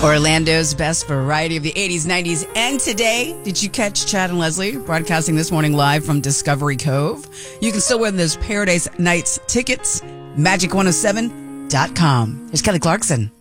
Orlando's best variety of the 80s, 90s, and today. Did you catch Chad and Leslie broadcasting this morning live from Discovery Cove? You can still win those Paradise Nights tickets. Magic107.com. Here's Kelly Clarkson.